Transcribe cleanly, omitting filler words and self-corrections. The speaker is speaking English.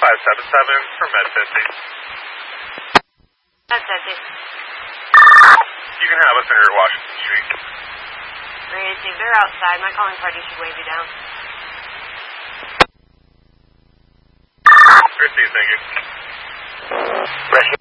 577 for Med 50. Med 50. You can have us in here at Washington Street. Raising. They're outside. My calling party should wave you down. Christy, thank you. Rescue